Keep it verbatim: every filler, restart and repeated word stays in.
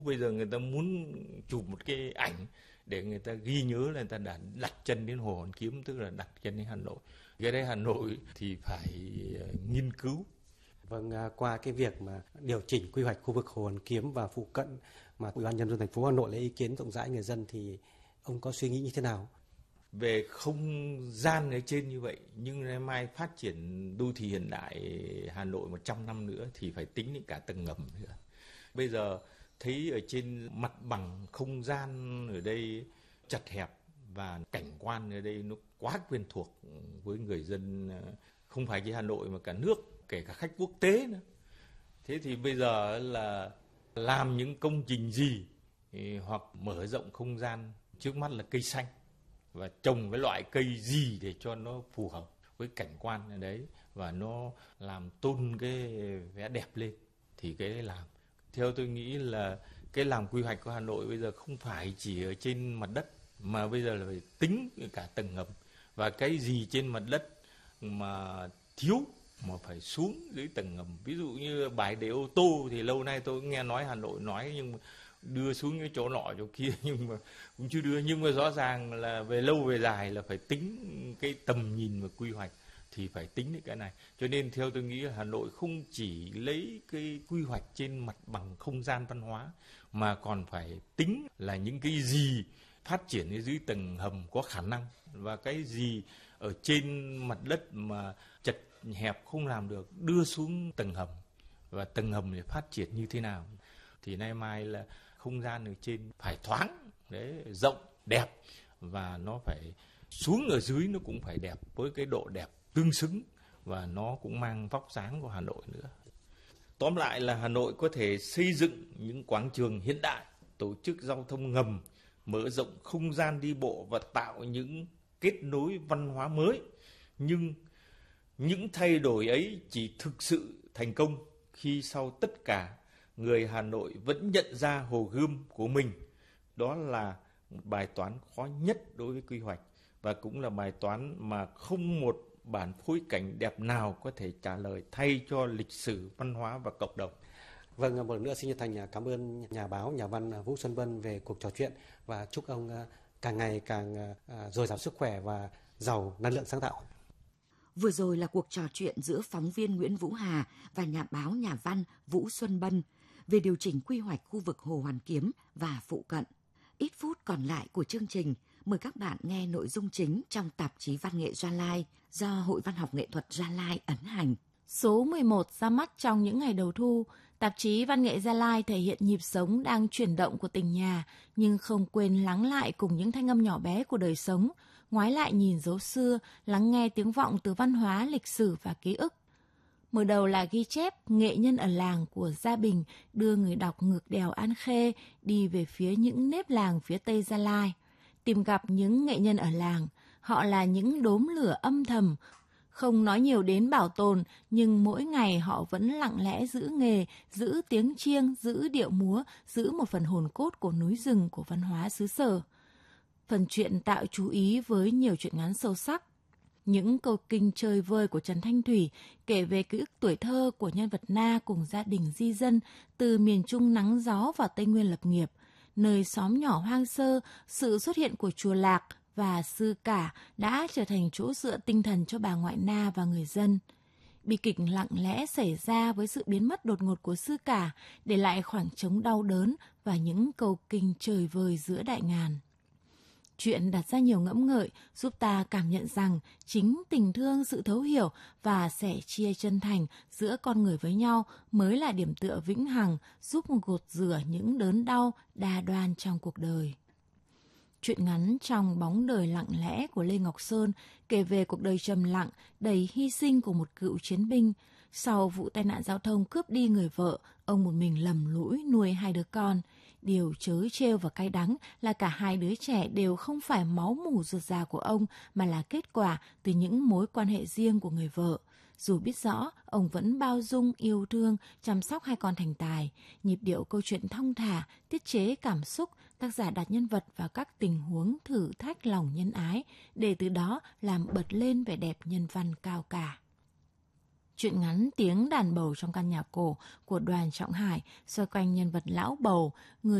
Bây giờ người ta muốn chụp một cái ảnh để người ta ghi nhớ là người ta đã đặt chân đến Hồ Hoàn Kiếm, tức là đặt chân đến Hà Nội. Cái đấy Hà Nội thì phải nghiên cứu. Vâng, qua cái việc mà điều chỉnh quy hoạch khu vực Hồ Hoàn Kiếm và phụ cận mà Ủy ban nhân dân thành phố Hà Nội lấy ý kiến rộng rãi người dân thì ông có suy nghĩ như thế nào? Về không gian ở trên như vậy, nhưng ngày mai phát triển đô thị hiện đại Hà Nội một trăm năm nữa thì phải tính đến cả tầng ngầm nữa. Bây giờ thấy ở trên mặt bằng không gian ở đây chật hẹp và cảnh quan ở đây nó quá quen thuộc với người dân, không phải chỉ Hà Nội mà cả nước, kể cả khách quốc tế nữa. Thế thì bây giờ là làm những công trình gì hoặc mở rộng không gian, trước mắt là cây xanh và trồng cái loại cây gì để cho nó phù hợp với cảnh quan ở đấy và nó làm tôn cái vẻ đẹp lên thì cái đấy làm. Theo tôi nghĩ là cái làm quy hoạch của Hà Nội bây giờ không phải chỉ ở trên mặt đất mà bây giờ là phải tính cả tầng ngầm, và cái gì trên mặt đất mà thiếu mà phải xuống dưới tầng ngầm. Ví dụ như bãi để ô tô thì lâu nay tôi nghe nói Hà Nội nói nhưng mà đưa xuống cái chỗ nọ chỗ kia nhưng mà cũng chưa đưa. Nhưng mà rõ ràng là về lâu về dài là phải tính cái tầm nhìn và quy hoạch thì phải tính đến cái này. Cho nên theo tôi nghĩ là Hà Nội không chỉ lấy cái quy hoạch trên mặt bằng không gian văn hóa mà còn phải tính là những cái gì phát triển ở dưới tầng hầm có khả năng và cái gì ở trên mặt đất mà chật hẹp không làm được đưa xuống tầng hầm, và tầng hầm để phát triển như thế nào. Thì nay mai là không gian ở trên phải thoáng, đấy, rộng, đẹp, và nó phải xuống ở dưới nó cũng phải đẹp với cái độ đẹp tương xứng và nó cũng mang vóc dáng của Hà Nội nữa. Tóm lại là Hà Nội có thể xây dựng những quảng trường hiện đại, tổ chức giao thông ngầm, mở rộng không gian đi bộ và tạo những kết nối văn hóa mới. Nhưng những thay đổi ấy chỉ thực sự thành công khi sau tất cả người Hà Nội vẫn nhận ra Hồ Gươm của mình. Đó là một bài toán khó nhất đối với quy hoạch và cũng là bài toán mà không một bản phối cảnh đẹp nào có thể trả lời thay cho lịch sử, văn hóa và cộng đồng. Vâng, một lần nữa xin chân thành cảm ơn nhà báo, nhà văn Vũ Xuân Bân về cuộc trò chuyện và chúc ông càng ngày càng dồi dào sức khỏe và giàu năng lượng sáng tạo. Vừa rồi là cuộc trò chuyện giữa phóng viên Nguyễn Vũ Hà và nhà báo, nhà văn Vũ Xuân Bân về điều chỉnh quy hoạch khu vực Hồ Hoàn Kiếm và phụ cận. Ít phút còn lại của chương trình, mời các bạn nghe nội dung chính trong tạp chí Văn nghệ Gia Lai do Hội Văn học Nghệ thuật Gia Lai ấn hành. Số mười một ra mắt trong những ngày đầu thu, tạp chí Văn nghệ Gia Lai thể hiện nhịp sống đang chuyển động của tình nhà, nhưng không quên lắng lại cùng những thanh âm nhỏ bé của đời sống, ngoái lại nhìn dấu xưa, lắng nghe tiếng vọng từ văn hóa, lịch sử và ký ức. Mở đầu là ghi chép nghệ nhân ở làng của Gia Bình đưa người đọc ngược đèo An Khê đi về phía những nếp làng phía tây Gia Lai. Tìm gặp những nghệ nhân ở làng, họ là những đốm lửa âm thầm, không nói nhiều đến bảo tồn, nhưng mỗi ngày họ vẫn lặng lẽ giữ nghề, giữ tiếng chiêng, giữ điệu múa, giữ một phần hồn cốt của núi rừng của văn hóa xứ sở. Phần truyện tạo chú ý với nhiều truyện ngắn sâu sắc. Những câu kinh chơi vơi của Trần Thanh Thủy kể về ký ức tuổi thơ của nhân vật Na cùng gia đình di dân từ miền Trung nắng gió vào Tây Nguyên lập nghiệp, nơi xóm nhỏ hoang sơ, sự xuất hiện của chùa Lạc và sư cả đã trở thành chỗ dựa tinh thần cho bà ngoại Na và người dân. Bi kịch lặng lẽ xảy ra với sự biến mất đột ngột của sư cả, để lại khoảng trống đau đớn và những câu kinh trời vời giữa đại ngàn. Chuyện đặt ra nhiều ngẫm ngợi, giúp ta cảm nhận rằng chính tình thương, sự thấu hiểu và sẻ chia chân thành giữa con người với nhau mới là điểm tựa vĩnh hằng, giúp gột rửa những đớn đau đa đoan trong cuộc đời. Truyện ngắn Trong bóng đời lặng lẽ của Lê Ngọc Sơn kể về cuộc đời trầm lặng, đầy hy sinh của một cựu chiến binh. Sau vụ tai nạn giao thông cướp đi người vợ, ông một mình lầm lũi nuôi hai đứa con. Điều trớ trêu và cay đắng là cả hai đứa trẻ đều không phải máu mủ ruột già của ông, mà là kết quả từ những mối quan hệ riêng của người vợ. Dù biết rõ, ông vẫn bao dung, yêu thương, chăm sóc hai con thành tài. Nhịp điệu câu chuyện thong thả, tiết chế cảm xúc, tác giả đặt nhân vật vào các tình huống thử thách lòng nhân ái, để từ đó làm bật lên vẻ đẹp nhân văn cao cả. truyện ngắn Tiếng đàn bầu trong căn nhà cổ của Đoàn Trọng Hải xoay quanh nhân vật lão bầu, người